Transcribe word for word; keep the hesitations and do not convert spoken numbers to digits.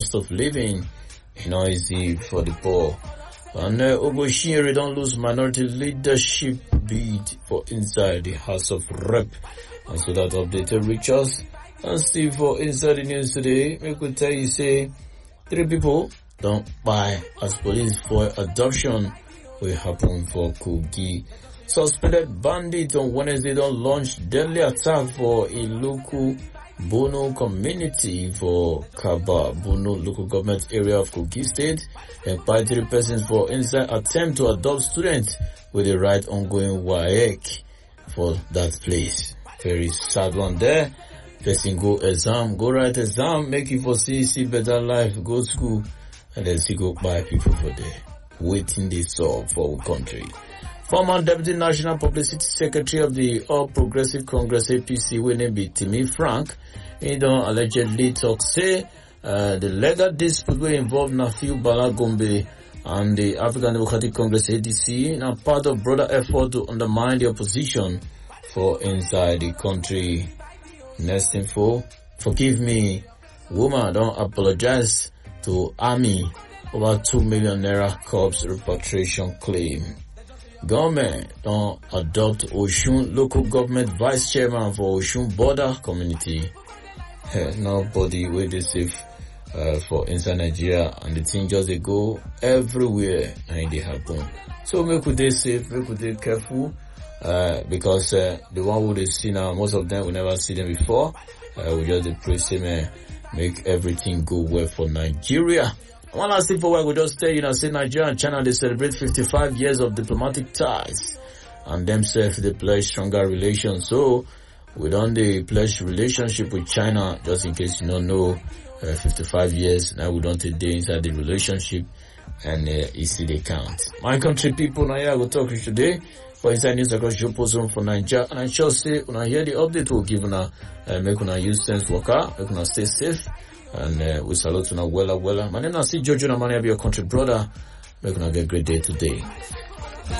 cost of living is not easy for the poor. And uh, Ogoshiere don't lose minority leadership bid for inside the House of Rep. And so that updated reach us. And still for inside the news today, we could tell you say three people don't buy as police for adoption will happen for Kogi. Suspended bandits on Wednesday don't launch deadly attack for a local Bono community for Kaba, Bono local government area of Kogi State, and by three persons for inside attempt to adopt students with the right ongoing W A E C for that place. Very sad one there. Person go exam, go write exam, make you for see, see better life, go school, and then see go buy people for there. Waiting they solve for our country. Former Deputy National Publicity Secretary of the All Progressive Congress A P C, when name be Timmy Frank, he don't allegedly talk say uh, the legal dispute will involve Nafiu Bala Gombe and the African Democratic Congress A D C, now part of broader effort to undermine the opposition for inside the country. Next info, forgive me, woman don't apologize to army over two million naira corpse repatriation claim. Government don't adopt Oshun local government vice chairman for Oshun border community. Hey, nobody will be safe uh, for inside Nigeria, and the thing just they go everywhere and they happen. So make we dey safe, make we dey careful. Uh, because uh, the one who they see now, most of them we never see them before. Uh, we just pray, say, man, make everything go well for Nigeria. One last thing for what we just tell you now, say Nigeria and China they celebrate fifty-five years of diplomatic ties, and themselves they pledge stronger relations. So we don't they pledge relationship with China, just in case you don't know. Uh, fifty-five years now we don't take day inside the relationship, and uh, you see they count. My country people, now here I will talk to you today. For inside news across your position for Nigeria, and I shall say when I hear the update we'll give una uh, make una use sense worker, make una stay safe, and uh, we salute una wella wella. My name is Jojo Namani, I be your country brother. Make una get a great day today.